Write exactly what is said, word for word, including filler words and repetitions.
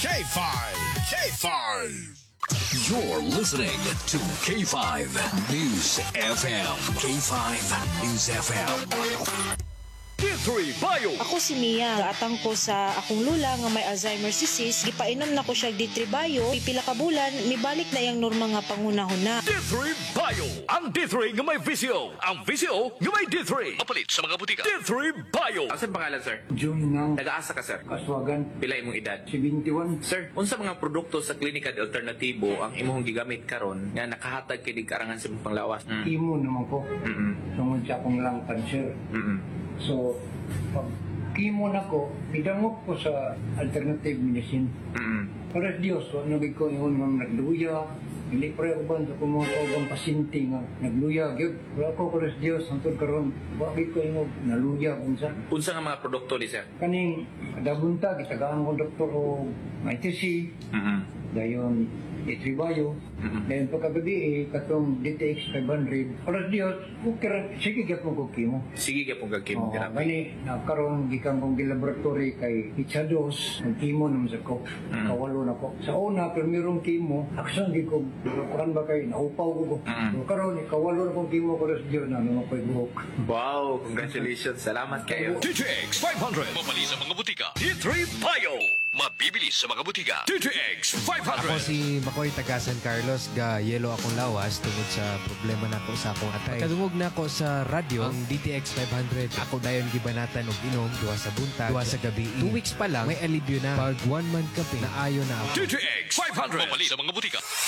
K five. K five. You're listening to K five News F M. K five News F M. D three Bio. Ako si Mia, gaatang ko sa akong lula nga may Alzheimer's disease, gipainom na ko siya D three Bio, pipila ka bulan, mibalik na yang norma nga pangunahon na. D three Bio. Ang D three nga may visio. Ang visio nga may D three. Kapalit sa mga butika. D three Bio. Ang saan pangalan, sir? June ng Nag-aasa ka, sir? Kaswagan, Pila imong edad? seventy-one. Sir, unsa mga produkto sa klinika de alternatibo ang imong gigamit karon nga nakahatag kini karangan sa imong panglawas? Mm. Imo naman ko. Mm. Tungod sa akong lung cancer. Mm. So, pag chemo na ko, idangok ko sa alternative medicine. Mm. Para Diyos, so, nabig ko yung mga nagluya. Hindi pa rin ako ba sa kumakagang pasyente nga nagluya. Gyud, wala ko para Diyos, hantod karon bakit ko yung naluya kung sa. Unsa nga mga produkto ni sir? Kaning, kadabunta, gitagaan ko doktor o I T C, Mm. dayon D three Bio, Mhm. dayon pagkagabi eh, katong D T X five hundred. Para Diyos, okay, sige gyud mo ko chemo. Sige gyud pong Oh, gag-chemotherapy. gani, nakaroon gikan kong gilaboratory kay Ichados, ang chemo naman sa ko. Mm. Kawalo na ko. Sa una, primerong chemo, aksan di ko, kuran ba kay, naupaw ko ko. Mm. So, karon kawalo na kong chemo ko sa Diyos na naman ko'y buhok. Wow, congratulations. Salamat kayo. D T X five hundred. Mapali sa mga butika. D three Bio. Mabibili sa mga butika. D T X five Ako hundred. si Makoy taga San Carlos, ga yelo akong lawas tungod sa problema nako sa akong atay. Kadungog na ako sa radyo ang D T X five hundred. Ako dayon gibanatan og inom duwa sa buntag, duwa sa gabi. Two weeks pa lang may alibyo na. Pag one month kape na ayo na ako. D T X five hundred. Mapali sa mga butika.